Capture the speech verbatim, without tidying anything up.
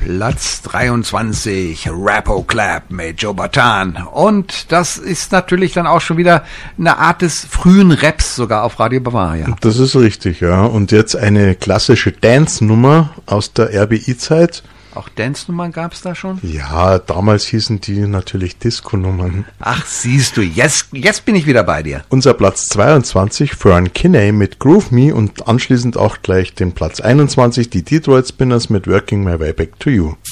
Platz dreiundzwanzig, Rapo Clap mit Joe Bataan. Und das ist natürlich dann auch schon wieder eine Art des frühen Raps sogar auf Radio Bavaria. Das ist richtig, ja. Und jetzt eine klassische Dance-Nummer aus der R B I-Zeit. Auch Dance-Nummern gab es da schon? Ja, damals hießen die natürlich Disco-Nummern. Ach, siehst du, jetzt, jetzt bin ich wieder bei dir. Unser Platz zweiundzwanzig, Fern Kinney mit Groove Me und anschließend auch gleich den Platz einundzwanzig, die Detroit Spinners mit Working My Way Back to You.